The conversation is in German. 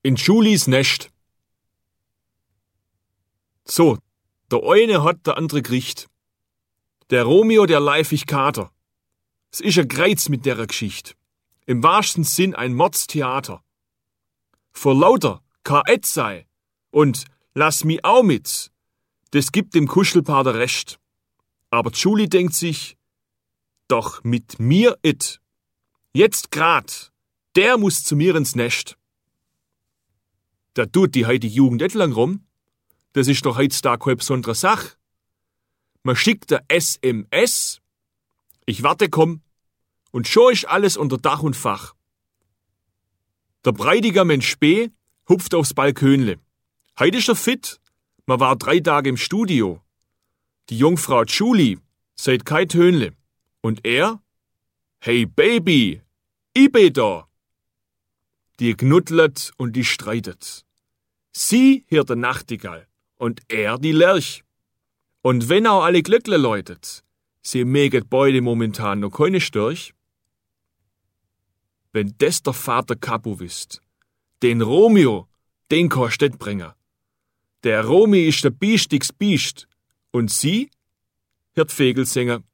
In Julis Nest. So, der eine hat, der andere kriegt. Der Romeo, der leifig Kater. Es ist ein Kreuz mit der Geschichte. Im wahrsten Sinn ein Mordstheater. Vor lauter K.Et. sei und lass mi auch mit, das gibt dem Kuschelpaar der Recht. Aber Julie denkt sich, doch mit mir it. Jetzt grad, der muss zu mir ins Nest. Da tut die heutige Jugend et lang rum. Das ist doch heutzutage keine besondere Sache. Man schickt der SMS, ich warte, komm, und schon ist alles unter Dach und Fach. Der Breitigam in Spee hupft aufs Balkönle. Heute ist er fit, man war 3 Tage im Studio. Die Jungfrau Julie seid kein Tönle. Und er? Hey Baby, ich bin da. Die knuddelt und die streitet. Sie hört der Nachtigall und er die Lerch. Und wenn auch alle Glöckler läutet, sie mäget beide momentan noch keine Störch. Wenn das der Vater Capo wisst, den Romeo, den kannst du nicht bringen. Der Romi ist der biestigs Biest und sie hört Vögel singen.